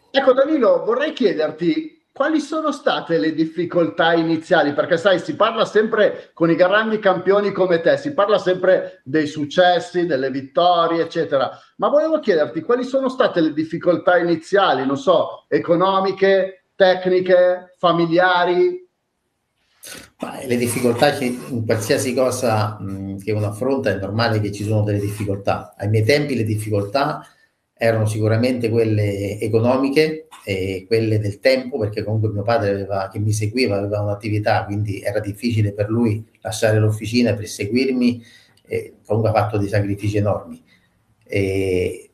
Ecco Danilo, vorrei chiederti quali sono state le difficoltà iniziali, perché sai, si parla sempre con i grandi campioni come te, si parla sempre dei successi, delle vittorie, eccetera, ma volevo chiederti quali sono state le difficoltà iniziali, non so, economiche, tecniche, familiari? Ma le difficoltà in qualsiasi cosa che uno affronta è normale che ci sono delle difficoltà. Ai miei tempi le difficoltà erano sicuramente quelle economiche e quelle del tempo, perché comunque mio padre che mi seguiva, aveva un'attività, quindi era difficile per lui lasciare l'officina per seguirmi, e comunque ha fatto dei sacrifici enormi. E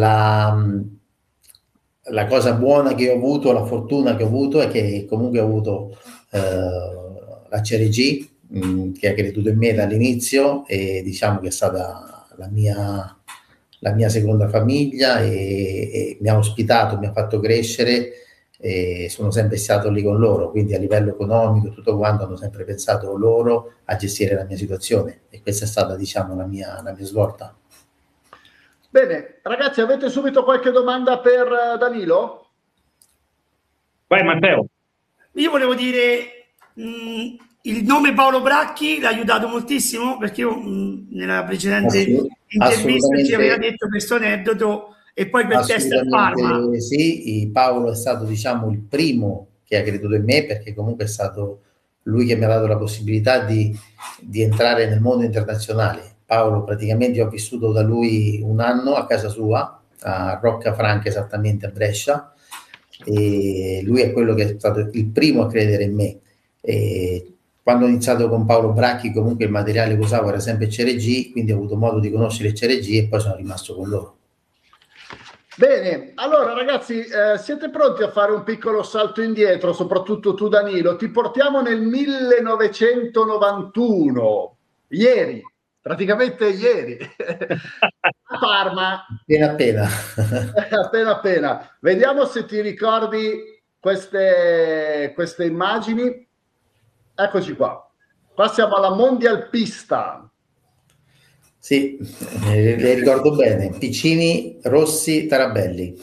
la cosa buona che ho avuto, la fortuna che ho avuto è che comunque ho avuto la CRG che ha creduto in me dall'inizio e diciamo che è stata la mia seconda famiglia e mi ha ospitato, mi ha fatto crescere e sono sempre stato lì con loro, quindi a livello economico tutto quanto hanno sempre pensato loro a gestire la mia situazione e questa è stata diciamo la mia svolta. Bene, ragazzi, avete subito qualche domanda per Danilo? Vai Matteo. Io volevo dire, il nome Paolo Bracchi l'ha aiutato moltissimo perché io nella precedente intervista ci aveva Assolutamente. detto questo aneddoto e poi quel test al Parma. Assolutamente sì, Paolo è stato diciamo il primo che ha creduto in me perché comunque è stato lui che mi ha dato la possibilità di entrare nel mondo internazionale. Paolo praticamente ho vissuto da lui un anno a casa sua, a Roccafranca esattamente a Brescia e lui è quello che è stato il primo a credere in me. E quando ho iniziato con Paolo Bracchi comunque il materiale che usavo era sempre CRG, quindi ho avuto modo di conoscere il CRG e poi sono rimasto con loro. Bene, allora ragazzi, siete pronti a fare un piccolo salto indietro, soprattutto tu Danilo? Ti portiamo nel 1991, ieri, praticamente ieri, a Parma, Appena appena. appena appena. Vediamo se ti ricordi queste immagini. Eccoci qua. Qua siamo alla Mondial Pista. Sì, le ricordo bene. Piccini, Rossi, Tarabelli.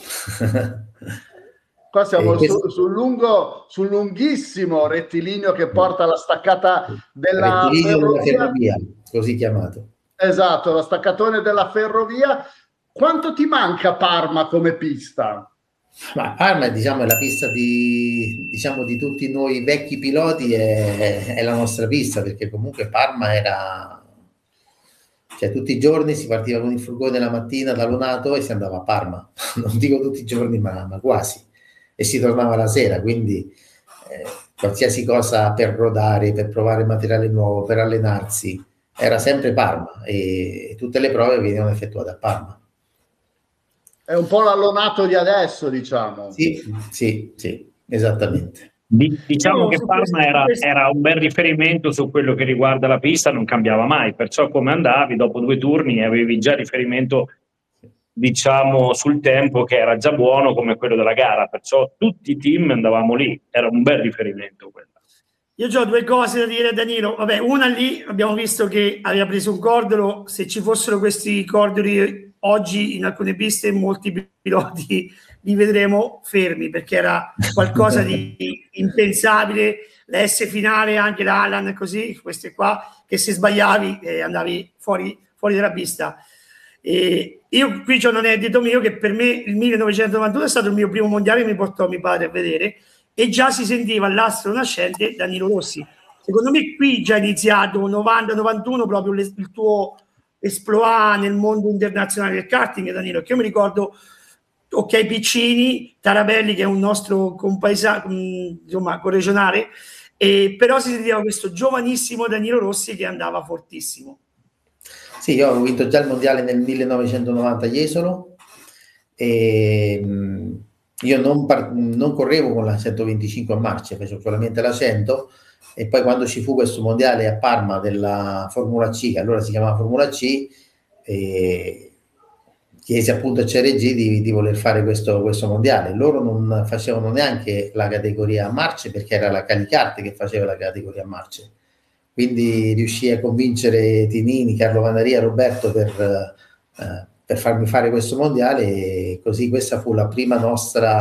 Qua siamo Questo, sul lunghissimo rettilineo che porta alla staccata della rettilineo della ferrovia. ferrovia, così chiamato. Esatto, la staccatone della ferrovia. Quanto ti manca Parma come pista? Ma Parma, diciamo, è la pista diciamo, di tutti noi vecchi piloti, è la nostra pista, perché comunque Parma era, cioè tutti i giorni si partiva con il furgone la mattina da Lonato e si andava a Parma, non dico tutti i giorni, ma quasi, e si tornava la sera, quindi qualsiasi cosa per rodare, per provare materiale nuovo, per allenarsi, era sempre Parma e tutte le prove venivano effettuate a Parma. È un po' l'allonato di adesso, diciamo. Sì, sì, sì, esattamente. Diciamo Io che su Parma era un bel riferimento su quello che riguarda la pista, non cambiava mai, perciò come andavi dopo due turni avevi già riferimento, diciamo, sul tempo che era già buono come quello della gara, perciò tutti i team andavamo lì, era un bel riferimento quello. Io ho due cose da dire a Danilo. Vabbè, una lì abbiamo visto che aveva preso un cordolo. Se ci fossero questi cordoli oggi in alcune piste, molti piloti li vedremo fermi perché era qualcosa di impensabile. La S finale, anche la Alan, così, queste qua, che se sbagliavi andavi fuori dalla pista. E io qui c'è un aneddoto mio che per me il 1991 è stato il mio primo mondiale che mi portò mio padre a vedere e già si sentiva l'astro nascente Danilo Rossi. Secondo me qui già è iniziato 90-91 proprio il tuo esploit nel mondo internazionale del karting, Danilo, che io mi ricordo, ok, Piccini, Tarabelli che è un nostro compaesano, insomma, corregionale, però si sentiva questo giovanissimo Danilo Rossi che andava fortissimo. Sì, io ho vinto già il mondiale nel 1990 a Jesolo e io non correvo con la 125 a marce, facevo solamente la 100 e poi quando ci fu questo mondiale a Parma della Formula C, che allora si chiamava Formula C, chiesi appunto a CRG di voler fare questo mondiale. Loro non facevano neanche la categoria a marce perché era la Calicarte che faceva la categoria a marce. Quindi riuscì a convincere Tinini, Carlo Vanaria, Roberto per farmi fare questo mondiale e così questa fu la prima nostra